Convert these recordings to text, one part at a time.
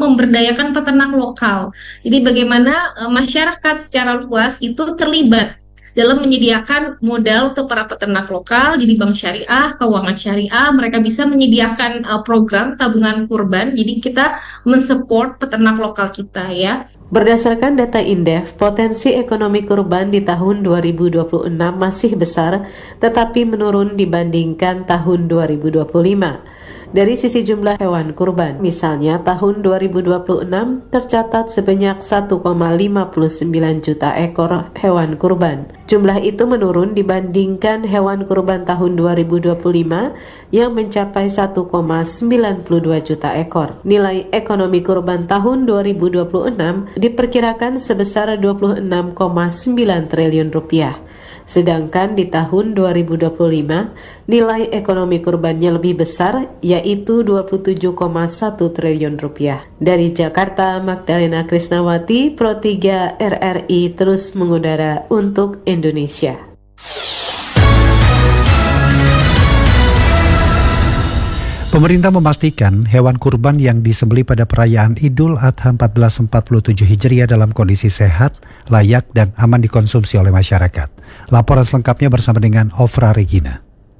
memberdayakan peternak lokal. Jadi bagaimana masyarakat secara luas itu terlibat dalam menyediakan modal untuk para peternak lokal. Jadi bank syariah, keuangan syariah, mereka bisa menyediakan program tabungan kurban. Jadi kita mensupport peternak lokal kita ya. Berdasarkan data Indef, potensi ekonomi kurban di tahun 2026 masih besar, tetapi menurun dibandingkan tahun 2025. Dari sisi jumlah hewan kurban, misalnya tahun 2026 tercatat sebanyak 1,59 juta ekor hewan kurban. Jumlah itu menurun dibandingkan hewan kurban tahun 2025 yang mencapai 1,92 juta ekor. Nilai ekonomi kurban tahun 2026 diperkirakan sebesar 26,9 triliun rupiah. Sedangkan di tahun 2025, nilai ekonomi kurbannya lebih besar, yaitu 27,1 triliun rupiah. Dari Jakarta, Magdalena Krisnawati, Pro 3 RRI terus mengudara untuk Indonesia. Pemerintah memastikan hewan kurban yang disembelih pada perayaan Idul Adha 1447 Hijriah dalam kondisi sehat, layak, dan aman dikonsumsi oleh masyarakat. Laporan selengkapnya bersama dengan Ofra Regina.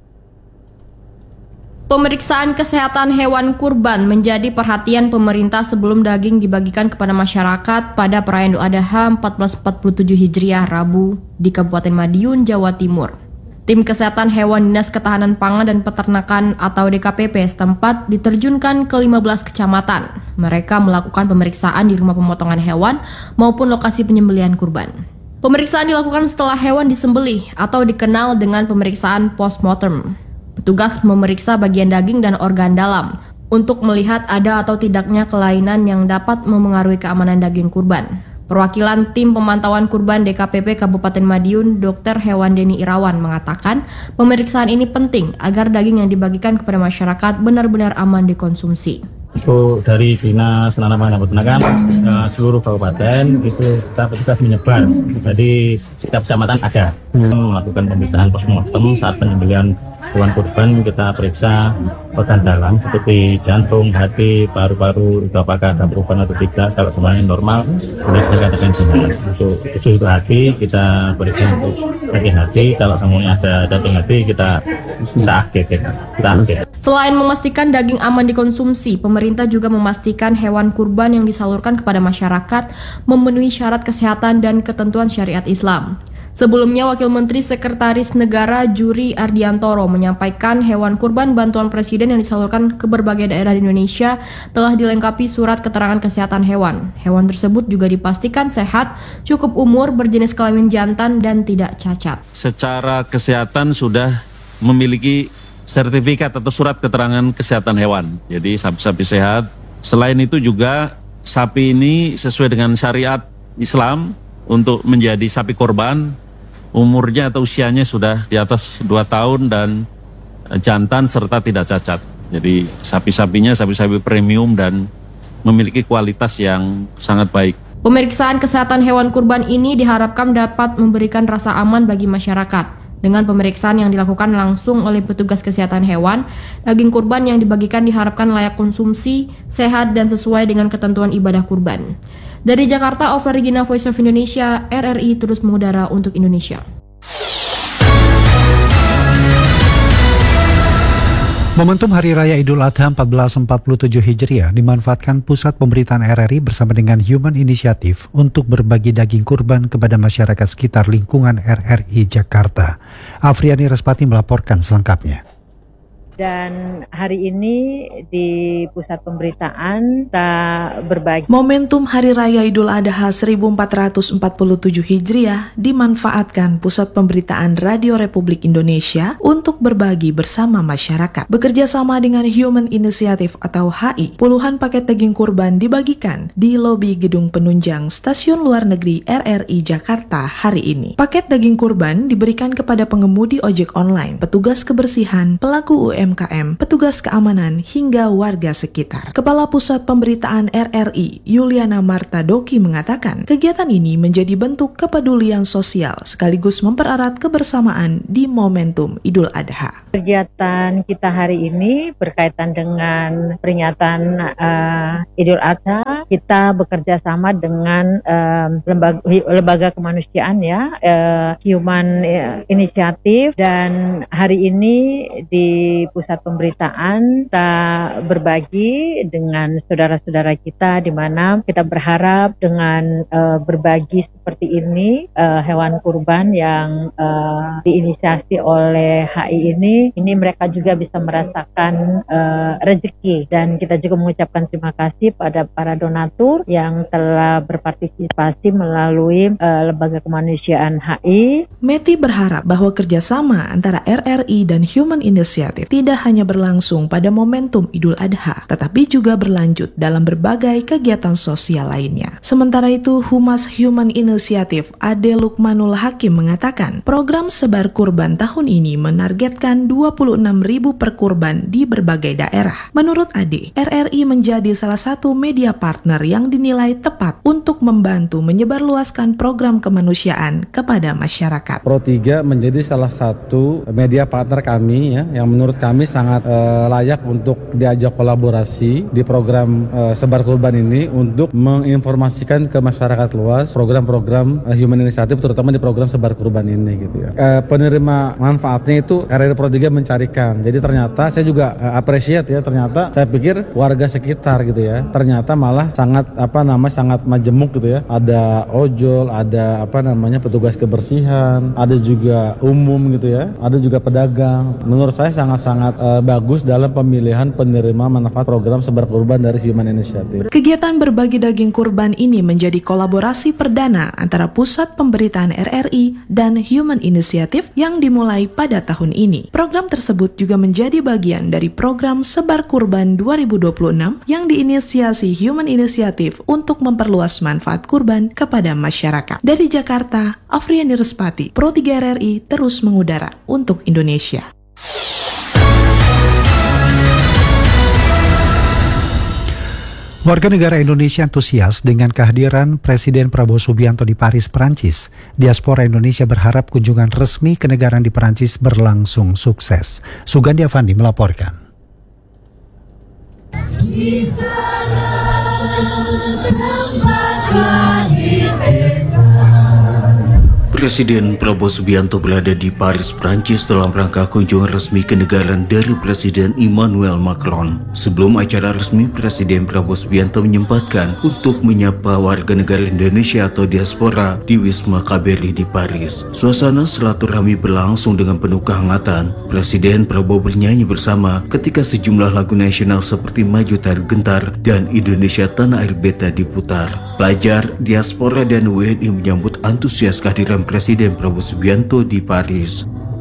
Pemeriksaan kesehatan hewan kurban menjadi perhatian pemerintah sebelum daging dibagikan kepada masyarakat pada perayaan Idul Adha 1447 Hijriah Rabu di Kabupaten Madiun, Jawa Timur. Tim Kesehatan Hewan Dinas Ketahanan Pangan dan Peternakan atau DKPP setempat diterjunkan ke 15 kecamatan. Mereka melakukan pemeriksaan di rumah pemotongan hewan maupun lokasi penyembelihan kurban. Pemeriksaan dilakukan setelah hewan disembelih atau dikenal dengan pemeriksaan postmortem. Petugas memeriksa bagian daging dan organ dalam untuk melihat ada atau tidaknya kelainan yang dapat memengaruhi keamanan daging kurban. Perwakilan Tim Pemantauan Kurban DKPP Kabupaten Madiun, Dr. Hewan Deni Irawan mengatakan pemeriksaan ini penting agar daging yang dibagikan kepada masyarakat benar-benar aman dikonsumsi. Itu dari Dinas Penanaman dan Peternakan seluruh kabupaten itu kita petugas menyebar. Jadi setiap kecamatan ada melakukan pemeriksaan postmortem saat penyembelihan hewan kurban. Kita periksa organ dalam seperti jantung, hati, paru-paru, itu apakah ada perubahan atau tidak. Kalau semuanya normal, boleh dikatakan sehat. Untuk khusus itu hati, kita periksa untuk bagian hati. Kalau semuanya ada daging hati, kita update. Selain memastikan daging aman dikonsumsi, pemerintah juga memastikan hewan kurban yang disalurkan kepada masyarakat memenuhi syarat kesehatan dan ketentuan syariat Islam. Sebelumnya, Wakil Menteri Sekretaris Negara Juri Ardiantoro menyampaikan hewan kurban bantuan Presiden yang disalurkan ke berbagai daerah di Indonesia telah dilengkapi surat keterangan kesehatan hewan. Hewan tersebut juga dipastikan sehat, cukup umur, berjenis kelamin jantan, dan tidak cacat. Secara kesehatan sudah memiliki sertifikat atau surat keterangan kesehatan hewan. Jadi sapi-sapi sehat. Selain itu juga sapi ini sesuai dengan syariat Islam untuk menjadi sapi korban. Umurnya atau usianya sudah di atas 2 tahun dan jantan serta tidak cacat. Jadi sapi-sapinya sapi-sapi premium dan memiliki kualitas yang sangat baik. Pemeriksaan kesehatan hewan kurban ini diharapkan dapat memberikan rasa aman bagi masyarakat. Dengan pemeriksaan yang dilakukan langsung oleh petugas kesehatan hewan, daging kurban yang dibagikan diharapkan layak konsumsi, sehat, dan sesuai dengan ketentuan ibadah kurban. Dari Jakarta, Ofra Regina, Voice of Indonesia, RRI terus mengudara untuk Indonesia. Momentum Hari Raya Idul Adha 1447 Hijriah dimanfaatkan Pusat Pemberitaan RRI bersama dengan Human Initiative untuk berbagi daging kurban kepada masyarakat sekitar lingkungan RRI Jakarta. Afriani Respati melaporkan selengkapnya. Dan hari ini di Pusat Pemberitaan kita berbagi. Momentum Hari Raya Idul Adha 1447 Hijriah dimanfaatkan Pusat Pemberitaan Radio Republik Indonesia untuk berbagi bersama masyarakat. Bekerja sama dengan Human Initiative atau HI, puluhan paket daging kurban dibagikan di lobi gedung penunjang Stasiun Luar Negeri RRI Jakarta hari ini. Paket daging kurban diberikan kepada pengemudi ojek online, petugas kebersihan, pelaku UMKM, petugas keamanan, hingga warga sekitar. Kepala Pusat Pemberitaan RRI, Yuliana Marta Doki mengatakan, kegiatan ini menjadi bentuk kepedulian sosial sekaligus mempererat kebersamaan di momentum Idul Adha. Kegiatan kita hari ini berkaitan dengan peringatan Idul Adha kita bekerja sama dengan lembaga kemanusiaan ya, Human Initiative, dan hari ini di pusat pemberitaan kita berbagi dengan saudara-saudara kita, di mana kita berharap dengan berbagi seperti ini, hewan kurban yang diinisiasi oleh HI ini mereka juga bisa merasakan rezeki, dan kita juga mengucapkan terima kasih pada para donatur yang telah berpartisipasi melalui lembaga kemanusiaan HI. Meti berharap bahwa kerjasama antara RRI dan Human Initiative tidak hanya berlangsung pada momentum Idul Adha, tetapi juga berlanjut dalam berbagai kegiatan sosial lainnya. Sementara itu, Humas Human Initiative Ade Lukmanul Hakim mengatakan, program sebar kurban tahun ini menargetkan 26.000 per kurban di berbagai daerah. Menurut Ade, RRI menjadi salah satu media partner yang dinilai tepat untuk membantu menyebarluaskan program kemanusiaan kepada masyarakat. Pro 3 menjadi salah satu media partner kami ya, yang menurut kami sangat layak untuk diajak kolaborasi di program sebar kurban ini untuk menginformasikan ke masyarakat luas program-program Human Initiative, terutama di program sebar kurban ini gitu ya. Penerima manfaatnya itu RRI Pro 3 mencarikan. Jadi ternyata saya juga appreciate ya, ternyata saya pikir warga sekitar gitu ya, ternyata malah sangat sangat majemuk gitu ya. Ada ojol, ada petugas kebersihan, ada juga umum gitu ya, ada juga pedagang. Menurut saya sangat-sangat bagus dalam pemilihan penerima manfaat program sebar kurban dari Human Initiative. Kegiatan berbagi daging kurban ini menjadi kolaborasi perdana antara Pusat Pemberitaan RRI dan Human Initiative yang dimulai pada tahun ini. Program tersebut juga menjadi bagian dari program Sebar Kurban 2026 yang diinisiasi Human Initiative untuk memperluas manfaat kurban kepada masyarakat. Dari Jakarta, Afriyani Ruspati, Pro 3 RRI terus mengudara untuk Indonesia. Warga negara Indonesia antusias dengan kehadiran Presiden Prabowo Subianto di Paris, Prancis. Diaspora Indonesia berharap kunjungan resmi kenegaraan di Prancis berlangsung sukses. Sugandi Avandi melaporkan. Di sana tempat lahir Presiden Prabowo Subianto berada di Paris, Prancis dalam rangka kunjungan resmi kenegaraan dari Presiden Emmanuel Macron. Sebelum acara resmi, Presiden Prabowo Subianto menyempatkan untuk menyapa warga negara Indonesia atau diaspora di Wisma KBRI di Paris. Suasana silaturahmi berlangsung dengan penuh kehangatan. Presiden Prabowo bernyanyi bersama ketika sejumlah lagu nasional seperti Maju Tarik Gentar dan Indonesia Tanah Air Beta diputar. Pelajar, diaspora, dan WNI menyambut antusias kehadiran Presiden Prabowo Subianto di Paris.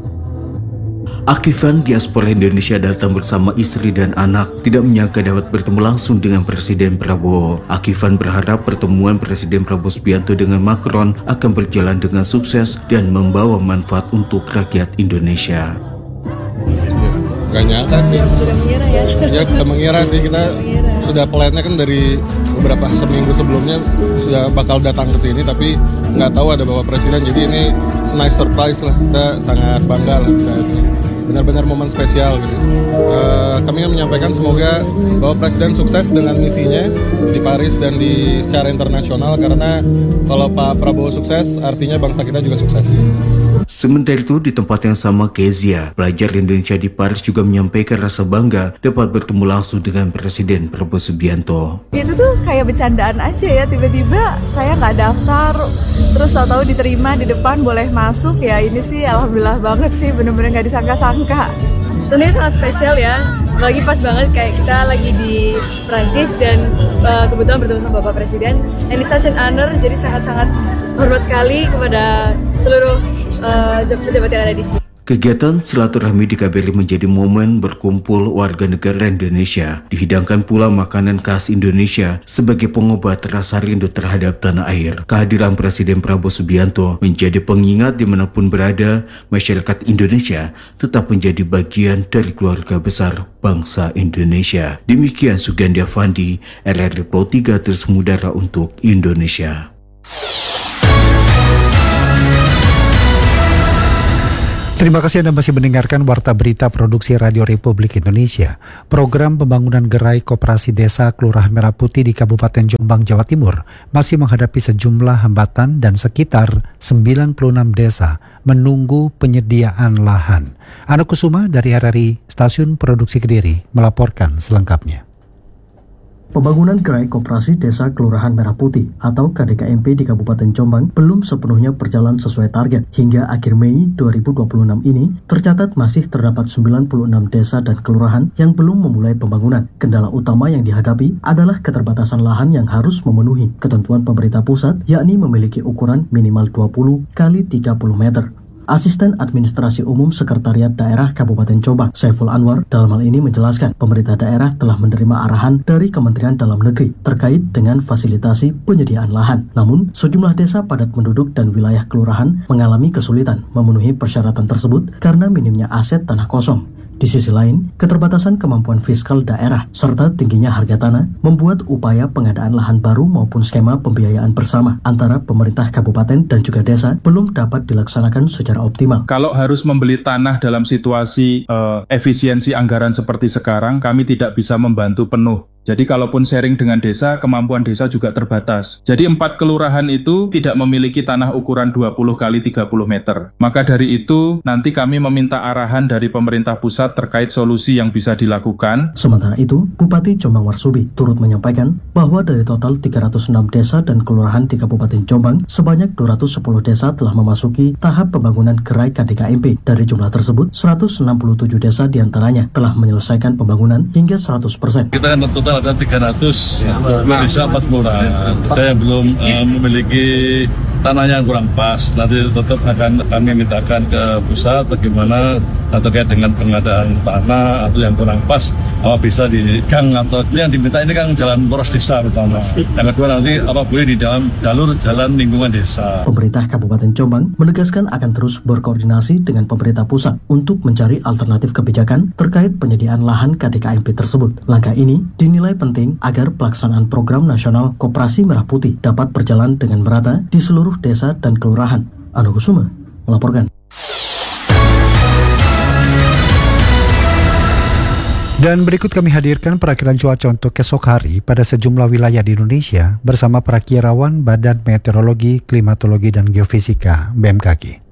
Akifan diaspora Indonesia datang bersama istri dan anak, tidak menyangka dapat bertemu langsung dengan Presiden Prabowo. Akifan berharap pertemuan Presiden Prabowo Subianto dengan Macron akan berjalan dengan sukses dan membawa manfaat untuk rakyat Indonesia. Gak nyangka sih. Sudah mengira ya? Ya kita mengira sih, kita sudah plannya kan dari beberapa seminggu sebelumnya sudah bakal datang ke sini, tapi nggak tahu ada Bapak Presiden, jadi ini nice surprise lah, kita sangat bangga lah bisa sini. Benar-benar momen spesial gitu. Kami ingin menyampaikan semoga Bapak Presiden sukses dengan misinya di Paris dan di secara internasional, karena kalau Pak Prabowo sukses artinya bangsa kita juga sukses. Sementara itu, di tempat yang sama, Kezia, pelajar Indonesia di Paris, juga menyampaikan rasa bangga dapat bertemu langsung dengan Presiden Prabowo Subianto. Itu tuh kayak bercandaan aja ya, tiba-tiba saya nggak daftar, terus tahu-tahu diterima di depan, boleh masuk ya. Ini sih alhamdulillah banget sih, bener-bener nggak disangka-sangka. Tentunya sangat spesial ya, apalagi pas banget kayak kita lagi di Prancis dan kebetulan bertemu sama Bapak Presiden. And it's such an honor, jadi sangat-sangat hormat sekali kepada seluruh pejabat yang ada di sini. Kegiatan silaturahmi di KBRI menjadi momen berkumpul warga negara Indonesia. Dihidangkan pula makanan khas Indonesia sebagai pengobat rasa rindu terhadap tanah air. Kehadiran Presiden Prabowo Subianto menjadi pengingat dimanapun berada, masyarakat Indonesia tetap menjadi bagian dari keluarga besar bangsa Indonesia. Demikian Sugandi Avandi, RRI Pro 3 terus mengudara untuk Indonesia. Terima kasih Anda masih mendengarkan Warta Berita Produksi Radio Republik Indonesia. Program pembangunan gerai koperasi desa Kelurahan Merah Putih di Kabupaten Jombang, Jawa Timur masih menghadapi sejumlah hambatan dan sekitar 96 desa menunggu penyediaan lahan. Ana Kusuma dari RRI Stasiun Produksi Kediri melaporkan selengkapnya. Pembangunan gerai koperasi desa Kelurahan Merah Putih atau KDKMP di Kabupaten Jombang belum sepenuhnya berjalan sesuai target. Hingga akhir Mei 2026 ini, tercatat masih terdapat 96 desa dan kelurahan yang belum memulai pembangunan. Kendala utama yang dihadapi adalah keterbatasan lahan yang harus memenuhi ketentuan pemerintah pusat, yakni memiliki ukuran minimal 20 x 30 meter. Asisten Administrasi Umum Sekretariat Daerah Kabupaten Jombang, Saiful Anwar, dalam hal ini menjelaskan pemerintah daerah telah menerima arahan dari Kementerian Dalam Negeri terkait dengan fasilitasi penyediaan lahan. Namun, sejumlah desa padat penduduk dan wilayah kelurahan mengalami kesulitan memenuhi persyaratan tersebut karena minimnya aset tanah kosong. Di sisi lain, keterbatasan kemampuan fiskal daerah serta tingginya harga tanah membuat upaya pengadaan lahan baru maupun skema pembiayaan bersama antara pemerintah kabupaten dan juga desa belum dapat dilaksanakan secara optimal. Kalau harus membeli tanah dalam situasi efisiensi anggaran seperti sekarang, kami tidak bisa membantu penuh. Jadi kalaupun sharing dengan desa, kemampuan desa juga terbatas. Jadi 4 kelurahan itu tidak memiliki tanah ukuran 20 x 30 meter. Maka dari itu, nanti kami meminta arahan dari pemerintah pusat terkait solusi yang bisa dilakukan. Sementara itu, Bupati Jombang Warsubi turut menyampaikan bahwa dari total 306 desa dan kelurahan di Kabupaten Jombang, sebanyak 210 desa telah memasuki tahap pembangunan gerai KDKMP. Dari jumlah tersebut, 167 desa diantaranya telah menyelesaikan pembangunan hingga 100%. Kita kan total ada 300 desa 4 kelurahan. Kita yang belum memiliki tanah yang kurang pas. Nanti tetap akan kami mintakan ke pusat bagaimana terkait dengan pengadaan tanah atau yang kurang pas, apa bisa di gang atau yang diminta ini kan jalan poros desa pertama. Yang kedua nanti apa boleh di dalam jalur jalan lingkungan desa. Pemerintah Kabupaten Jombang menegaskan akan terus berkoordinasi dengan pemerintah pusat untuk mencari alternatif kebijakan terkait penyediaan lahan KDKMP tersebut. Langkah ini dinilai penting agar pelaksanaan program nasional Koperasi Merah Putih dapat berjalan dengan merata di seluruh desa dan kelurahan. Ana Kusuma melaporkan. Dan berikut kami hadirkan perakiran cuaca untuk esok hari pada sejumlah wilayah di Indonesia bersama perakirawan Badan Meteorologi, Klimatologi, dan Geofisika BMKG.